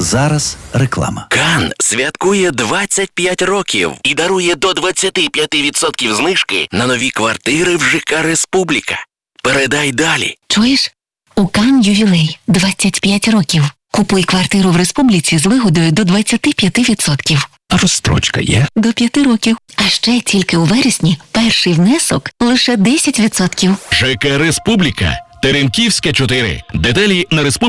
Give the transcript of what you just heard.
зараз реклама. Кан святкує 25 років і дарує до 25% знижки на нові квартири в ЖК «Республіка». Передай далі. Чуєш? У Кан ювілей 25 років. Купуй квартиру в Республіці з вигодою до 25%. А розстрочка є? До 5 років. А ще тільки у вересні перший внесок лише 10%. ЖК «Республіка». Теремківська, 4. Деталі на республіка.